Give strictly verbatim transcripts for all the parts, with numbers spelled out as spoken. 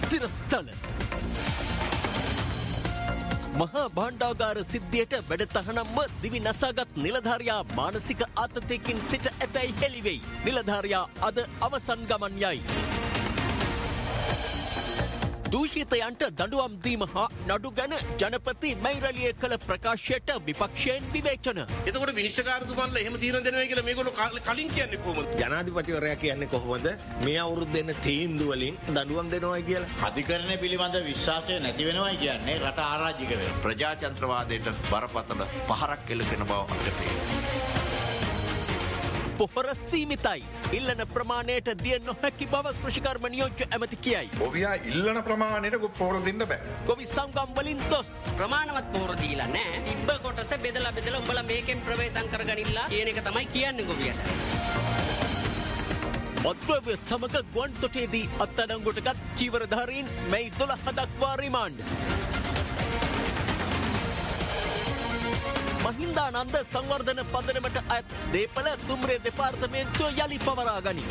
සිරස්තල මහා භාණ්ඩාගාර සිද්ධියට වැඩතහනම්ව දිවි නසාගත් නිලධාරියා මානසික ආතතියකින් සිට ඇතැයි හෙළිවෙයි. නිලධාරියා අද අවසන් ගමන් යයි. දූෂිතයන්ට දඬුවම් දීම හා නඩු ගැන ජනපති මෛරලිය කළ ප්‍රකාශයට විපක්ෂයෙන් විවේචන. එතකොට විනිශ්චයකාරතුමාලා එහෙම තීරණ දෙනවා කියලා මේගොල්ලෝ කලින් කියන්නේ කොහොමද? ජනාධිපතිවරයා කියන්නේ කොහොමද? මේ අවුරුද්ද දෙන තීන්දුව වලින් දඬුවම් දෙනවා කියලා. අධිකරණය පිළිබඳ විශ්වාසය නැති වෙනවා කියන්නේ රට ආරාජික වෙනවා. ප්‍රජාතන්ත්‍රවාදයට බරපතල පහරක් එල්ලගෙන බව අපිට පොහොර සීමිතයි. ඉල්ලන ප්‍රමාණයට දිය නොහැකි බව කෘෂිකර්ම නියෝජ්‍ය ඇමති කියයි. ඔබියා ඉල්ලන ප්‍රමාණයට පොහොර දෙන්න බෑ. ගොවි සංගම් වලින් දොස් ප්‍රමාණවත් පොහොර දීලා නැහැ. තිබ්බ කොටස බෙදලා බෙදලා උඹලා මේකෙන් ප්‍රවේශම් කරගනින්න කියන එක තමයි කියන්නේ ගොවියට. මත්ද්‍රව්‍ය සමග ගුවන් තොටේදී අත්අඩංගුවටගත් චීවරධාරීන් මැයි දොළහ දක්වා රිමාන්ඩ්. මහින්දානන්ද සංවර්ධන පදනමට අයත් දේපල දුම්රිය දෙපාර්තමේන්තුව යළි පවරා ගනී.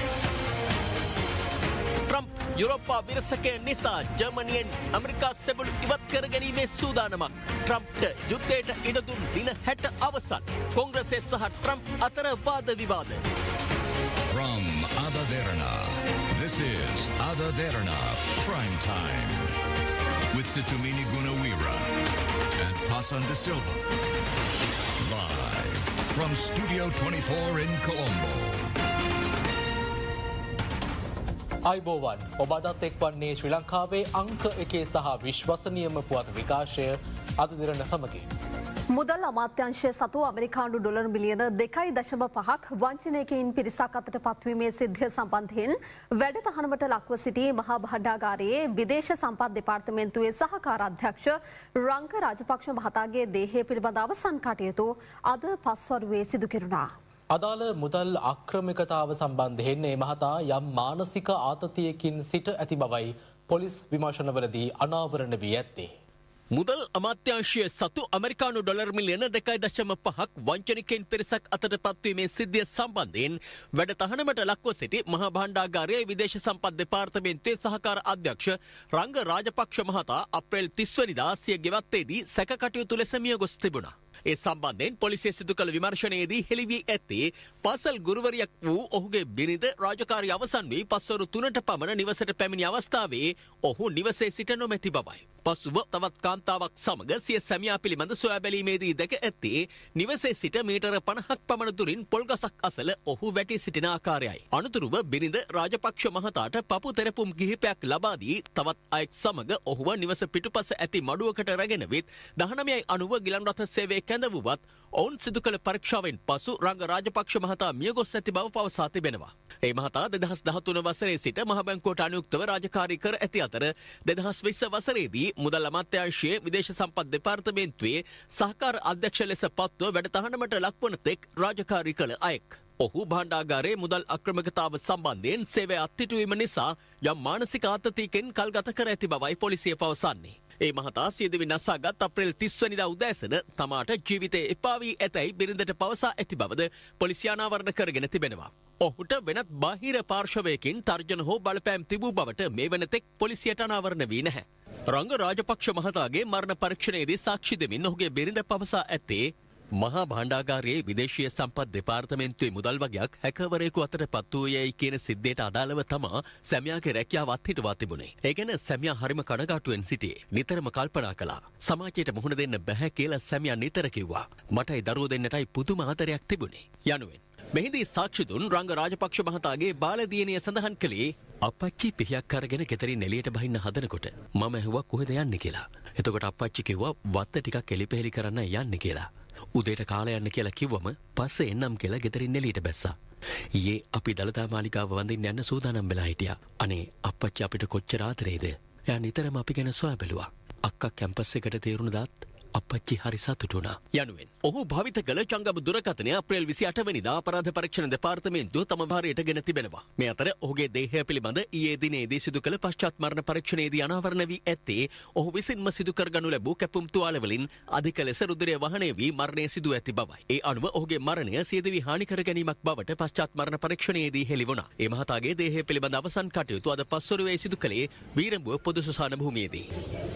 ට්‍රම්ප් යුරෝපා විරසකය නිසා ජර්මනියෙන් ඇමරිකා සෙබළු ඉවත් කර ගැනීමේ සූදානමක්. ට්‍රම්ප්ට යුද්ධයට ඉඩදුන් දින හැට අවසන්. කොංග්‍රසය සහ ට්‍රම්ප් අතර වාද විවාද. From Ada Derana, this is Ada Derana Prime Time with Situmini Gunawira and Pasan de Silva. Live from Studio twenty-four in Colombo. අයිබෝවන් ඔබ අදත් එක්වන්නේ ශ්‍රී ලංකාවේ අංක එකේ සහ විශ්වසනීයම පුවත් විකාශය අද දිරන සමගින්. මුදල් අමාත්‍යංශය සතු ඇමරිකානු ඩොලර් මිලියන දෙකයි දශම පහක් වංචනයකින් පිරිසක් අතට පත්වීමේ සිද්ධිය සම්බන්ධයෙන් වැඩතහනමට ලක්ව සිටි මහා භාණ්ඩාගාරයේ විදේශ සම්පත් දෙපාර්තමේන්තුවේ සහකාර අධ්‍යක්ෂ රංග රාජපක්ෂ මහතාගේ දේහය පිළිබඳ අවසන් කටයුතු අද පස්වරුවේ සිදු කෙරුණා. අදාළ මුදල් අක්‍රමිකතාව සම්බන්ධයෙන් මේ මහතා යම් මානසික ආතතියකින් සිට ඇති බවයි පොලිස් විමර්ශනවලදී අනාවරණ වී ඇත්තේ. මුදල් අමාත්‍යංශය සතු ඇමරිකානු ඩොලර් මිලියන දෙකයි දශම පහක් වංචනිකයින් පිරිසක් අතට පත්වීමේ සිද්ධිය සම්බන්ධයෙන් වැඩතහනමට ලක්ව සිටි මහා භාණ්ඩාගාරයේ විදේශ සම්පත් දෙපාර්තමේන්තුවේ සහකාර අධ්‍යක්ෂ රංග රාජපක්ෂ මහතා අප්‍රේල් තිස් වෙනිදා සිය ගෙවත්තේදී සැක කටයුතු ලෙස මිය ගොස් තිබුණා. ඒ සම්බන්ධයෙන් පොලිසිය සිදු කළ විමර්ශනයේදී හෙළි වී ඇත්තේ පාසල් ගුරුවරියක් වූ ඔහුගේ බිරිඳ රාජකාරී අවසන් වී පස්වරු තුනට පමණ නිවසට පැමිණි අවස්ථාවේ ඔහු නිවසේ සිට නොමැති බවයි. පසුව තවත් කාන්තාවක් සමග සිය සැමියා පිළිබඳ සොයා බැලීමේදී දැක ඇත්තේ නිවසේ සිට මීටර පනහක් පමණ දුරින් පොල්ගසක් අසල ඔහු වැටී සිටින ආකාරයයි. අනතුරුව බිරිඳ රාජපක්ෂ මහතාට පපු තෙරපුම් කිහිපයක් ලබා දී තවත් අයෙක් සමග ඔහුව නිවස පිටුපස ඇති මඩුවකට රැගෙන විත් දහනවයයි අනූව ගිලන් රථ සේවයේ කැඳවුවත් ඔවුන් සිදු කළ පරීක්ෂාවෙන් පසු රංග රාජපක්ෂ මහතා මියගොස් ඇති බව පවසා තිබෙනවා. ඒ මහතා දෙදහස් දහතුන වසරේ සිට මහ බැංකුවට අනුයුක්තව රාජකාරී කර ඇති අතර දෙදහස් විස්ස වසරේදී මුදල් අමාත්‍යාංශයේ විදේශ සම්පත් දෙපාර්තමේන්තුවේ සහකාර අධ්‍යක්ෂ ලෙස පත්ව වැඩතහනමට ලක්වන තෙක් රාජකාරී කළ අයෙක්. ඔහු භාණ්ඩාගාරයේ මුදල් අක්‍රමිකතාව සම්බන්ධයෙන් සේවය අත්හිටුවීම නිසා යම් මානසික ආතතියකින් කල්ගත කර ඇති බවයි පොලිසිය පවසන්නේ. ඒ මහතා සියදිවි නසාගත් අප්‍රේල් තිස් වෙනිදා උදෑසන තමාට ජීවිතය එපා වී ඇතැයි බිරිඳට පවසා ඇති බවද පොලිසිය අනාවරණ කරගෙන තිබෙනවා. ඔහුට වෙනත් බාහිර පාර්ශවයකින් තර්ජන හෝ බලපෑම් තිබූ බවට මේ වනතෙක් පොලිසියට අනාවරණ වී නැහැ. රංග රාජපක්ෂ මහතාගේ මරණ පරීක්ෂණයේදී සාක්ෂි දෙමින් ඔහුගේ බිරිඳ පවසා ඇත්තේ මහා භාණ්ඩාගාරයේ විදේශීය සම්පත් දෙපාර්තමේන්තුවේ මුදල් වගයක් හැකවරයෙකු අතට පත් වූයයි කියන සිද්ධියට අදාළව තමා සැමියාගේ රැකියාව අත්හිටුවා තිබුණේ. ඒ ගැන සැමියා හරිම කනගාටුවෙන් සිටියේ. නිතරම කල්පනා කළා. සමාජයට මුහුණ දෙන්න බැහැ කියලා සැමියා නිතර කිව්වා. මටයි දරුවෝ දෙන්නටයි පුදුම ආදරයක් තිබුණේ. යනුවෙන්. මෙහිදී සාක්ෂි දුන් රංග රාජපක්ෂ මහතාගේ බාලදියණිය සඳහන් කළේ අපච්චි පිහයක් අරගෙන ගෙදරින් එළියට බහින්න හදනකොට මම ඇහුවා කොහෙද යන්නේ කියලා. එතකොට අපච්චි කිව්වා වත්ත ටිකක් එලිපෙහෙලි කරන්න යන්නේ කියලා. උදේට කාලා යන්න කියලා කිව්වම පස්සේ එන්නම් කියලා ගෙදරින් එළියට බැස්සා. ඊයේ අපි දළදා මාලිගාව වඳින්න යන්න සූදානම් වෙලා හිටියා. අනේ අපච්චි අපිට කොච්චර ආදරේද. එයා නිතරම අපි ගැන සොයා බැලුවා. අක්කා කැම්පස් එකට තේරුණ දාත් අපච්චි හරි සතුටුනා යනුවෙන්. ඔහු භාවිත කළ ජංගම දුරකථනය අප්‍රේල් විසිඅට වෙනිදා අපරාධ පරීක්ෂණ දෙපාර්තමේන්තුව තම භාරයට ගෙන තිබෙනවා. මේ අතර ඔහුගේ දේහය පිළිබඳ ඊයේ දිනේදී සිදු කළ පශ්චාත් මරණ පරීක්ෂණයේදී අනාවරණ වී ඇත්තේ ඔහු විසින්ම සිදු කරගනු ලැබූ කැපුම් තුවාල වලින් අධික ලෙස රුධිරය වහනය වී මරණය සිදු ඇති බවයි. ඒ අනුව ඔහුගේ මරණය සියදිවි හානි කර ගැනීමක් බවට පශ්චාත් මරණ පරීක්ෂණයේදී හෙළි වුණා. ඒ මහතාගේ දේහය පිළිබඳ අවසන් කටයුතු අද පස්වරුවේ සිදු කළේ වීරඹුව පොදු සුසාන භූමියේදී.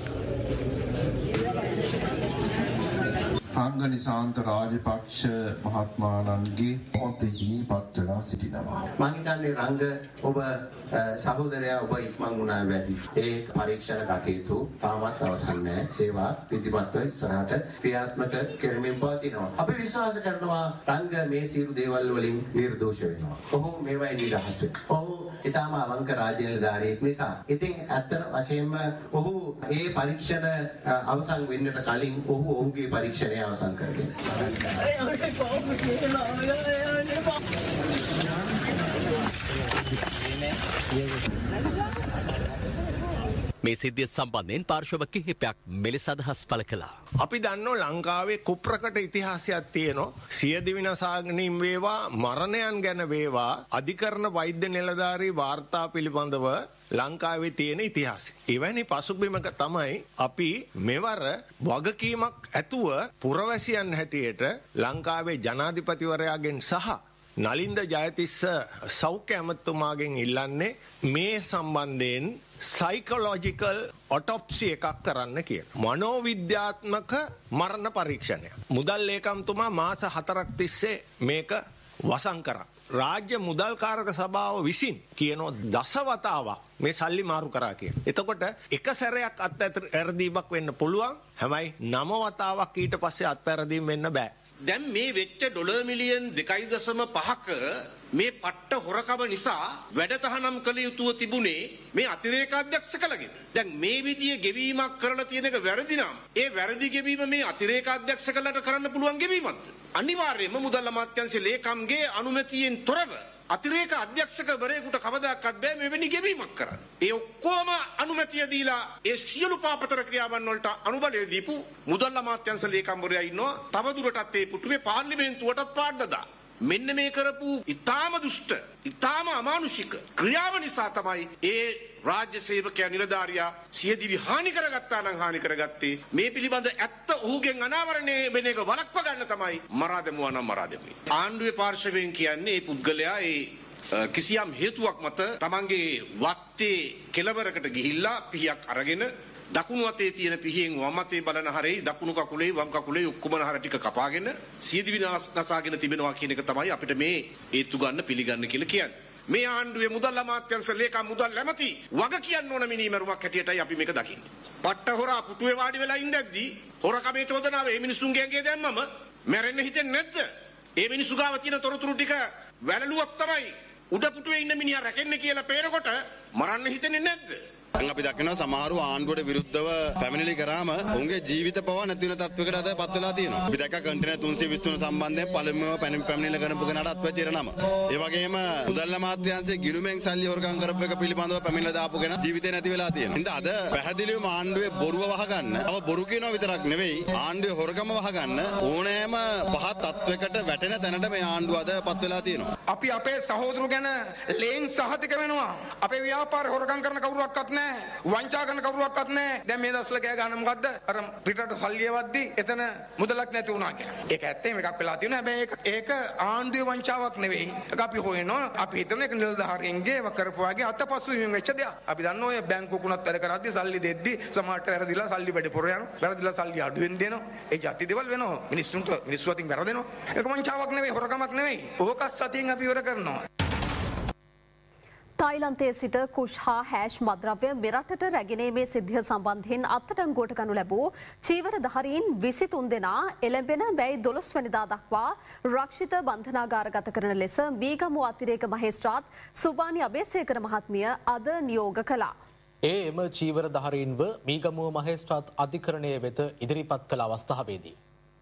සංගනිසාන්ත රාජපක්ෂ මහත්මාණන්ගේ පොතේදී පත් වෙලා සිටිනවා. මම හිතන්නේ රංග ඔබ සහෝදරයා ඔබ ඉක්මන් වුණා වැඩි. ඒ පරීක්ෂණ කටයුතු තාමත් අවසන් නැහැ. ඒවා ඉදිරිපත්ව ඉස්සරහට ක්‍රියාත්මක කරමින් පවතිනවා. අපි විශ්වාස කරනවා රංග මේ සියලු දේවල් වලින් නිර්දෝෂ වෙනවා. ඔහු මේවායි නිදහස් වෙනවා. ඔහු ඊටම අවංක රාජ්‍ය නිලධාරියෙක් නිසා. ඉතින් ඇත්ත වශයෙන්ම ඔහු ඒ පරීක්ෂණ අවසන් වෙන්නට කලින් ඔහු ඔහුගේ පරීක්ෂණය අවසන් කරගෙන. මේ සිද්ධිය සම්බන්ධයෙන් පාර්ශව කිහිපයක් මෙලෙස අදහස් පළ කළා. අපි දන්නෝ ලංකාවේ කුප්‍රකට ඉතිහාසයක් තියෙනවා. සියදිවි නසාගැනීම් වේවා මරණයන් ගැන වේවා අධිකරණ වෛද්‍ය නිලධාරී වාර්තා පිළිබඳව ලංකාවේ තියෙන ඉතිහාසය. එවැනි පසුබිමක තමයි අපි මෙවර වගකීමක් ඇතුව පුරවැසියන් හැටියට ලංකාවේ ජනාධිපතිවරයාගෙන් සහ නලින්ද ජයතිස්ස සෞඛ්‍ය ඇමතුමාගෙන් ඉල්ලන්නේ මේ සම්බන්ධයෙන් සයිකොලොජිකල් ඔටොප්සි එකක් කරන්න කියන. මනෝවිද්‍යාත්මක මරණ පරීක්ෂණය. මුදල් ලේකම්තුමා මාස හතරක් තිස්සේ මේක වසන් කරා. රාජ්‍ය මුදල්කාරක සභාව විසින් කියනෝ දසවතාවක් මේ සල්ලි මාරු කරා කියන. එතකොට එක සැරයක් අත්පැරදීමක් වෙන්න පුළුවන්. හැබැයි නව වතාවක් ඊට පස්සේ අත්පැරදීම් වෙන්න බෑ. දැන් මේ වෙච්ච ඩොලර් මිලියන් දෙකයි දශම පහක මේ පට්ට හොරකම නිසා වැඩතහනම් කළ යුතුව තිබුණේ මේ අතිරේක අධ්‍යක්ෂකලගෙද. දැන් මේ විදිය ගෙවීමක් කරලා තියෙන එක වැරදි නම් ඒ වැරදි ගෙවීම මේ අතිරේක අධ්‍යක්ෂකලට කරන්න පුළුවන් ගෙවීමක්ද? අනිවාර්යයෙන්ම මුදල් අමාත්‍යාංශයේ ලේකම්ගේ අනුමැතියෙන් තොරව අතිරේක අධ්‍යක්ෂකවරයෙකුට කවදාකවත් බෑ මෙවැනි ගෙවීමක් කරන්න. ඒ ඔක්කොම අනුමැතිය දීලා ඒ සියලු පාපතර ක්‍රියාවන් වලට අනුබලය දීපු මුදල් අමාත්‍යාංශ ලේකම්වරයා ඉන්නවා. තවදුරටත් ඒ පුටුවේ පාර්ලිමේන්තුවටත් පාඩදා. මෙන්න මේ කරපු ඊටාම දුෂ්ට, ඊටාම අමානුෂික ක්‍රියාව නිසා තමයි ඒ රාජ්‍ය සේවකයා නිලධාරියා සියදිවි හානි කරගත්තා නම් හානි කරගත්තේ. මේ පිළිබඳ ඇත්ත ඔහුගෙන් අනාවරණය වෙන එක වළක්ව ගන්න තමයි මරා දෙමුවා නම් මරා දෙමුයි. ආණ්ඩුවේ පාර්ශවයෙන් කියන්නේ මේ පුද්ගලයා ඒ කිසියම් හේතුවක් මත තමන්ගේ වත්තේ කෙළවරකට ගිහිල්ලා පිහියක් අරගෙන දකුණු අතේ තියෙන පිහියෙන් වම් අතේ බලන හරේ දකුණු කකුලේ වම් කකුලේ ඔක්කොම නහර ටික කපාගෙන සියදිවි නසාගෙන තිබෙනවා කියන එක තමයි අපිට මේ ඒත්තු ගන්න පිළිගන්න කියලා කියන්නේ. මේ ආණ්ඩුවේ මුදල් අමාත්‍යාංශ ලේකම් මුදල් ඇමති වග කියන්න ඕන මිනිමරුමක් හැටියටයි අපි මේක දකින්නේ. පට්ට හොරා පුටුවේ වාඩි වෙලා ඉඳද්දි හොරකමේ චෝදනාව මේ මිනිසුන්ගේ ඇඟේ දැම්මම මැරෙන්න හිතෙන්නේ නැද්ද? ඒ මිනිසු ගාව තියෙන තොරතුරු ටික වැළලුවක් තමයි උඩ පුටුවේ ඉන්න මිනිහා රැකෙන්නේ කියලා පේනකොට මරන්න හිතෙන්නේ නැද්ද? අපි දකිනවා සමහරව ආණ්ඩුවට විරුද්ධව පැමිණිලි කරාම ඔවුන්ගේ ජීවිත පවා නැති වෙන තත්වයකට අද පත් වෙලා තියෙනවා. අපි දැක්ක කන්ටේනර් තුන්සිය විසි තුන සම්බන්ධයෙන් පළමුව පැමිණිලි කරපු කෙනාට අත්වැච්ච නම. ඒ වගේම මුදල් අමාත්‍යාංශයේ ගිණුමෙන් සල්ලි හොරගම් කරපු එක පිළිබඳව පැමිණිලා දාපු කෙනා ජීවිතේ නැති වෙලා තියෙනවා. ඉතින් අද පැහැදිලිවම ආණ්ඩුවේ බොරුව වහගන්න, අව බොරු කියනවා විතරක් නෙවෙයි ආණ්ඩුවේ හොරගම වහගන්න ඕනෑම පහත් තත්වයකට වැටෙන තැනට මේ ආණ්ඩුව අද පත් වෙලා තියෙනවා. අපි අපේ සහෝදරු ගැන ලේන් සහතික වෙනවා. අපේ ව්‍යාපාරේ හොරගම් කරන කවුරුවක්වත් නැහැ. වංචා කරන කවුරුවක්වත් නැහැ. දැන් මේ දවස්වල කෑ ගන්න මොකද්ද? අර පිටරට සල්ලි යවද්දි එතන මුදලක් නැති වුණා කියලා. ඒක ඇත්තම එකක් වෙලා තියෙනවා. හැබැයි ඒක ඒක ආණ්ඩුවේ වංචාවක් නෙවෙයි. ඒක අපි හොයනවා. අපි හිතන එක නිලධාරීන්ගේ කරපු වගේ අතපසු වීම වෙච්ච දෙයක්. අපි දන්නවා ඔය බැංකුවකුණත් වැඩ කරද්දි සල්ලි දෙද්දි සමහරට වැරදිලා සල්ලි වැඩ පොර යනවා. වැරදිලා සල්ලි අඩුවෙන් දෙනවා. ඒ જાති දේවල් වෙනවා. මිනිස්සුන්ට මිනිස්සු අතින් වැරදෙනවා. ඒක වංචාවක් නෙවෙයි, හොරකමක් නෙවෙයි. ඕක සතියෙන් අපි ඉවර කරනවා. තායිලන්තයේ සිට කුෂ් හා හැෂ් මද්‍රව්‍ය මෙරටට රැගෙනීමේ සිද්ධිය සම්බන්ධයෙන් අත්අඩංගුවට ගනු ලැබූ චීවරධාරීන් විසිතුන් දෙනා එළඹෙන මැයි දොළොස් වැනිදා දක්වා රක්ෂිත බන්ධනාගාරගත කරන ලෙස මීගමුව අතිරේක මහේස්ත්‍රාත් සුබානි අබේසේකර මහත්මිය අද නියෝග කළා. ඒ එම චීවරධාරීන්ව මීගමුව මහේස්ත්‍රාත් අධිකරණය වෙත ඉදිරිපත් කළ අවස්ථාවේදී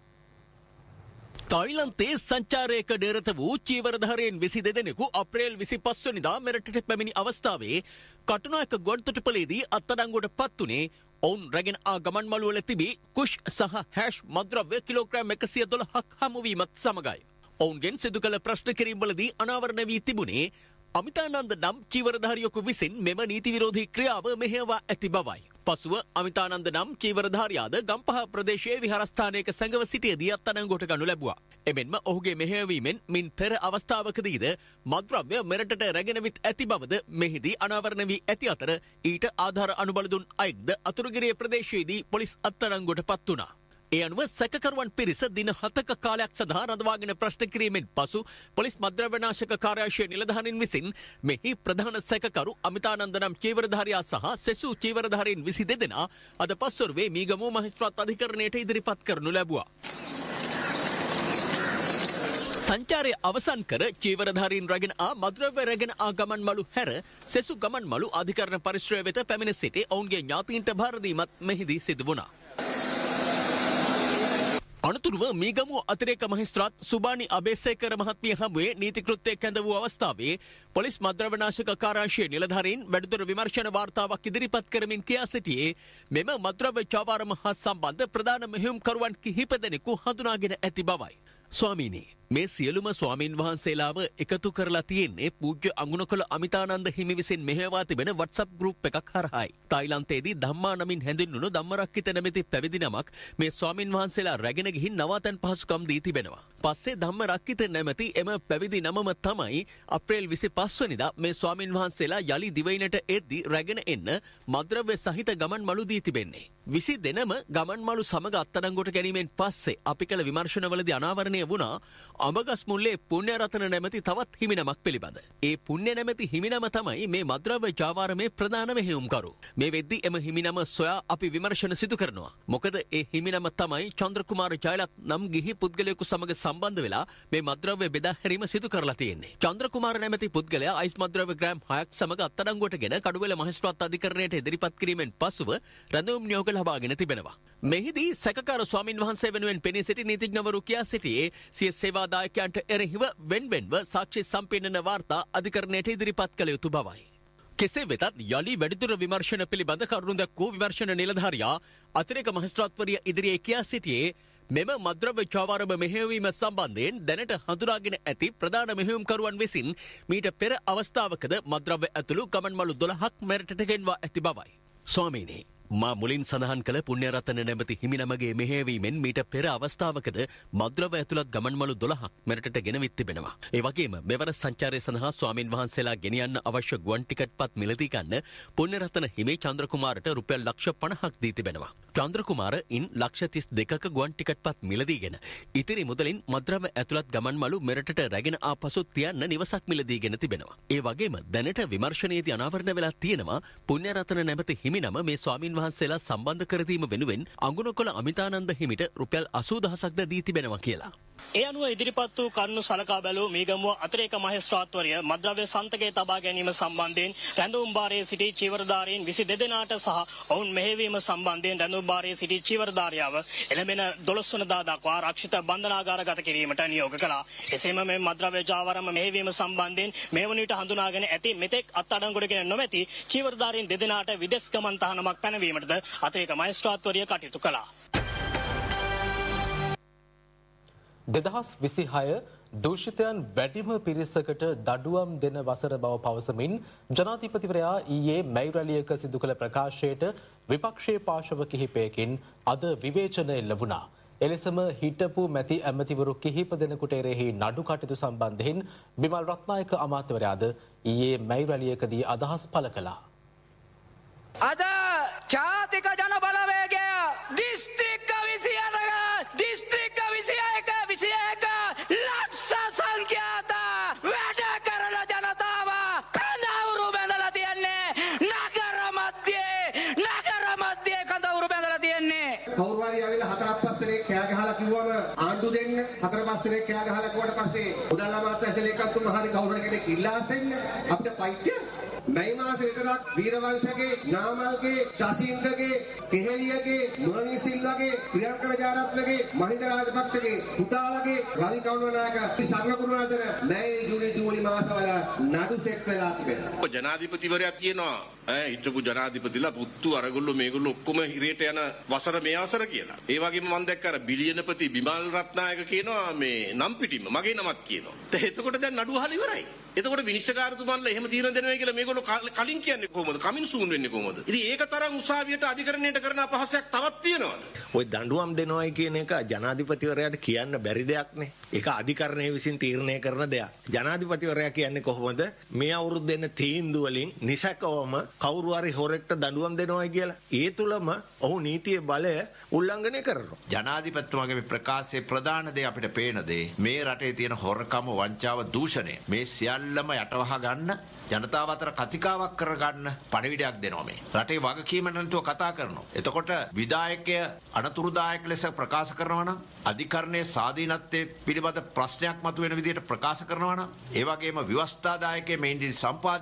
තායිලන්තයේ සංචාරයක නිරත වූ චීවරධාරීන් විසි දෙදෙනෙකු අප්‍රේල් විසිපස් වෙනිදා මෙරටට පැමිණි අවස්ථාවේ කටුනායක ගොඩතොටුපළේදී අත්අඩංගුවට පත් වුණේ ඔවුන් රැගෙන ආ ගමන් මළුවල තිබී කුෂ් සහ හැෂ් මද්‍රව්‍ය කිලෝග්‍රෑම් එකසිය දොළහක් හමුවීමත් සමගයි. ඔවුන්ගෙන් සිදු කළ ප්‍රශ්න කිරීම්වලදී අනාවරණ වී තිබුණේ අමිතානන්ද නම් චීවරධාරියෙකු විසින් මෙම නීති විරෝධී ක්‍රියාව මෙහෙයවා ඇති බවයි. පසුව අමිතානන්ද නම් චීවරධාරියාද ගම්පහ ප්‍රදේශයේ විහාරස්ථානයක සැඟව සිටියදී අත්අඩංගුවට ගනු ලැබුවා. එමෙන්ම ඔහුගේ මෙහෙයවීමෙන් මින් පෙර අවස්ථාවකදීද මද්‍රව්‍ය මෙරටට රැගෙන විත් ඇති බවද මෙහිදී අනාවරණ වී ඇති අතර ඊට ආධාර අනුබල දුන් අයෙක්ද අතුරුගිරිය ප්‍රදේශයේදී පොලිස් අත්අඩංගුවට පත් වුණා. ඒ අනුව සැකකරුවන් පිරිස දින හතක කාලයක් සඳහා රඳවාගෙන ප්‍රශ්න කිරීමෙන් පසු පොලිස් මද්‍රව්‍යනාශක කාර්යාංශයේ නිලධාරීන් විසින් මෙහි ප්‍රධාන සැකකරු අමිතානන්ද නම් චීවරධාරියා සහ සෙසු චීවරධාරීන් විසිදෙනා දෙනා අද පස්වරුවේ මීගමුව මහේස්ත්‍රාත් අධිකරණයට ඉදිරිපත් කරනු ලැබුවා. සංචාරය අවසන් කර චීවරධාරීන් රැගෙන ආ මද්‍රව්‍ය රැගෙන ආ ගමන් මළු හැර සෙසු ගමන් මළු අධිකරණ පරිශ්‍රය වෙත පැමිණ සිටි ඔවුන්ගේ ඥාතීන්ට භාර දීමත් මෙහිදී සිදු වුණා. අනතුරුව මීගමුව අතිරේක මහේස්ත්‍රාත් සුබානි අබේසේකර මහත්මිය හමුවේ නීති කෘත්‍යය කැඳ වූ අවස්ථාවේ පොලිස් මද්‍රව්‍යනාශක කාර්යාංශයේ නිලධාරීන් වැඩිදුර විමර්ශන වාර්තාවක් ඉදිරිපත් කරමින් කියා සිටියේ මෙම මද්‍රව්‍ය චාවාරම හා සම්බන්ධ ප්‍රධාන මෙහෙයුම්කරුවන් කිහිප දෙනෙකු හඳුනාගෙන ඇති බවයි. ස්වාමීනි, මේ සියලුම ස්වාමින් වහන්සේලාව එකතු කරලා තියෙන්නේ පූජ්‍ය අඟුණකොළ අමිතානන්ද හිමි විසින් මෙහෙයවා තිබෙන WhatsApp group එකක් හරහායි. තායිලන්තයේදී ධම්මා නමින් හැඳින්වුණු ධම්මරක්කිත නැමැති පැවිදි නමක් මේ ස්වාමින් වහන්සේලා රැගෙන ගිහින් නවාතැන් පහසුකම් දී තිබෙනවා. පස්සේ ධම්මරක්කිත නැමැති එම පැවිදි නමම තමයි අප්‍රේල් විසිපස් වෙනිදා මේ ස්වාමින් වහන්සේලා යලි දිවයිනට එද්දී රැගෙන එන්න මද්‍රව්‍ය සහිත ගමන් මළු දී තිබෙන්නේ. විසි දෙනම ගමන් මළු සමග අත්අඩංගුවට ගැනීමෙන් පස්සේ අපි කළ විමර්ශනවලදී අනාවරණය වුණා අමගස් මුල්ලේ පුණ්‍යරතන නැමැති තවත් හිමිනමක් පිළිබඳ. ඒ පුණ්‍ය නැමැති හිමිනම තමයි මේ මද්‍රව්‍ය ජාවාරමේ ප්‍රධාන මෙහෙයුම්කරු. මේ වෙද්දී එම හිමිනම සොයා අපි විමර්ශන සිදු කරනවා. මොකද ඒ හිමිනම තමයි චන්ද්‍රකුමාර ජයලත් නම් ගිහි පුද්ගලයෙකු සමග සම්බන්ධ වෙලා මේ මද්‍රව්‍ය බෙදා හැරීම සිදු කරලා තියෙන්නේ. චන්ද්‍රකුමාර නැමැති පුද්ගලයා අයිස් මද්‍රව්‍ය ග්‍රෑම් හයක් සමග අත්අඩංගුවටගෙන කඩුවෙල මහේස්ත්‍රාත් අධිකරණයට ඉදිරිපත් කිරීමෙන් පසුව රැඳවුම් නියෝග ලබාගෙන තිබෙනවා. මෙහිදී සැකකාර ස්වාමින් වහන්සේ වෙනුවෙන් පෙනී සිටි නීතිඥවරු කියා සිටියේ සිය සේවාදායකයන්ට එරෙහිව වෙන්වෙන්ව සාක්ෂි සම්පෙන්නන වාර්තා අධිකරණයට ඉදිරිපත් කළ යුතු බවයි. කෙසේ වෙතත් යලි වැඩිදුර විමර්ශන පිළිබඳ කරුණු දැක්වූ විමර්ශන නිලධාරියා අතිරේක මහේස්ත්‍රාත්වරිය ඉදිරියේ කියා සිටියේ මෙම මද්‍රව්‍ය චාවාරම මෙහෙයවීම සම්බන්ධයෙන් දැනට හඳුනාගෙන ඇති ප්‍රධාන මෙහෙයුම්කරුවන් විසින් මීට පෙර අවස්ථාවකද මද්‍රව්‍ය ඇතුළු ගමන් මළු දොළහක් මෙරටට ගෙන්වා ඇති බවයි. ස්වාමීනි, මා මුලින් සඳහන් කළ පුණ්‍යරතන නැමැති හිමිනමගේ මෙහෙයවීමෙන් මීට පෙර අවස්ථාවකද මද්‍රව්‍ය ඇතුළත් ගමන්මළු දොළහක් මෙරටට ගෙනවිත් තිබෙනවා. ඒ වගේම මෙවර සංචාරය සඳහා ස්වාමින් වහන්සේලා ගෙනියන්න අවශ්‍ය ගුවන් ටිකට්පත් මිලදී ගන්න පුණ්‍යරතන හිමි චන්ද්‍රකුමාරට රුපියල් ලක්ෂ පනහක් දී තිබෙනවා. චන්ද්‍රකුමාර ඉන් ලක්ෂ තිස් දෙකක ගුවන් ටිකට්පත් මිලදීගෙන ඉතිරි මුදලින් මද්‍රව්‍ය ඇතුළත් ගමන්මළු මෙරටට රැගෙන ආපසු තියන්න නිවසක් මිලදීගෙන තිබෙනවා. ඒ වගේම දැනට විමර්ශනයේදී අනාවරණ වෙලා තියෙනවා පුණ්‍යරතන නැමැති හිමිනම මේ ස්වාමින් වහන්සේලා සම්බන්ධ කර දීම වෙනුවෙන් අඟුණකොළ අමිතානන්ද හිමිට රුපියල් අසූ දහසක්ද දී තිබෙනවා කියලා. ඒ අනුව ඉදිරිපත් වූ කරුණු සලකා බැලූ මීගමුව අතිරේක මහේස්ත්‍රාත්වරිය මද්‍රව්‍ය සන්තකයේ තබා ගැනීම සම්බන්ධයෙන් රැඳවුම් භාරයේ සිටි චීවරධාරීන් විසි දෙදෙනාට සහ ඔවුන් මෙහෙයවීම සම්බන්ධයෙන් රැඳවුම් භාරයේ සිටි චීවරධාරියාව එළඹෙන දොළොස් වනදා දක්වා ආරක්ෂිත බන්ධනාගාරගත කිරීමට නියෝග කළා. එසේම මේ මද්‍රව්‍ය ජාවාරම මෙහෙයවීම සම්බන්ධයෙන් මේ වන විට හඳුනාගෙන ඇති මෙතෙක් අත්අඩංගුවටගෙන නොමැති චීවරධාරීන් දෙදෙනාට විදෙස් ගමන් තහනමක් පැනවීමටද අතිරේක මහේස්ත්‍රාත්වරිය කටයුතු කළා. දෙදහස් විසිහය දූෂිතයන් වැඩිම පිරිසකට දඩුවම් දෙන වසර බව පවසමින් ජනාධිපතිවරයා ඊයේ මැයි රැළියක සිදු කළ ප්‍රකාශයට විපක්ෂයේ පාර්ශව කිහිපයකින් අද විවේචන එල්ල වුණා. එලෙසම හිටපු මැති ඇමතිවරු කිහිප දෙනෙකුට එරෙහි නඩු කටයුතු සම්බන්ධයෙන් බිමල් රත්නායක අමාත්‍යවරයාද ඊයේ මැයි රැළියකදී අදහස් පළ කළා. අද ජාතික ජන බලවේගය දිස්ත්‍රික්ක විසිහතක දිස්ත්‍රික්ක විසිහයක විසිහයක ලක්ෂ සංඛ්‍යාත වැඩ කරන ජනතාව කඳවුරු බැඳලා තියන්නේ නගර මැදේ නගර මැදේ කඳවුරු බැඳලා තියන්නේ. කවුරු හරි ආවිල්ලා හතරක් පස් දෙනෙක් කෑ ගහලා කිව්වම ආණ්ඩු දෙන්න හතර පස් දෙනෙක් කෑ ගහලා කිව්වට පස්සේ උදල්ලා මාත්‍යා සලේකත්තුම හරි කවුරු කෙනෙක් ඉල්ලා අස්සෙන්න අපිට පයිට්‍ය මැයි මාසේ විතරක් වීරවංශගේ, නාමල්ගේ, ශෂීන්ද්‍රගේ, කෙහෙලියගේ, මොනින් සිල්වාගේ, ප්‍රියංක රජාරත්නගේ, මහින්ද රාජපක්ෂගේ, පුතාලගේ, රවි කරුණානායක, සරණකුරුනාතන මැයි ජූනි ජූලි මාසවල නඩු සෙට් වෙලා තිබෙනවා. ජනාධිපතිවරයා කියනවා ඈ හිටපු ජනාධිපතිලා පුත්තු අරගොල්ලෝ මේගොල්ලෝ ඔක්කොම හිරේට යන වසර මේ අවසර කියලා. ඒ වගේම මම දැක්ක අර බිලියනපති බිමල් රත්නායක කියනවා මේ නම් පිටින්ම මගේ නමත් කියනවා. එතකොට දැන් නඩුව අහලා ඉවරයි. එතකොට විනිශ්චයකාරතුමාලා එහෙම තීරණ දෙනවා කියලා මේගොල්ලෝ කලින් කියන්නේ කොහොමද? කමින් සූන් වෙන්නේ කොහොමද? ඉතින් ඒක තරම් උසාවියට අධිකරණයට කරන අපහාසයක් තවත් තියෙනවද? ඔය දඬුවම් දෙනවයි කියන එක ජනාධිපතිවරයාට කියන්න බැරි දෙයක් නේ. ඒක අධිකරණය විසින් තීරණය කරන දෙයක්. ජනාධිපතිවරයා කියන්නේ කොහොමද? මේ අවුරුද්ද දෙන තීන්දුව වලින් නිසකවම කවුරු හරි හොරෙක්ට දඬුවම් දෙනවයි කියලා. ඒ තුලම ඔහු නීතියේ බලය උල්ලංඝනය කරනවා. ජනාධිපතිතුමාගේ ප්‍රකාශයේ ප්‍රධාන දේ අපිට පේන දේ මේ රටේ තියෙන හොරකම, වංචාව, දූෂණය මේ සියල්ලම යටවහ ගන්න, ජනතාව අතර කතිකාවක් කරගන්න පණිවිඩයක් දෙනවා මේ. රටේ වගකීම නැතුව කතා කරනවා. එතකොට විධායකය අනතුරුදායක ලෙස ප්‍රකාශ කරනවා නම්, අධිකරණයේ ස්වාධීනත්වයේ පිළිබඳ ප්‍රශ්නයක් මතුවෙන විදිහට ප්‍රකාශ කරනවා නම්, ඒ වගේම ව්‍යවස්ථාදායකයේ මේන්දී සම්පාදනය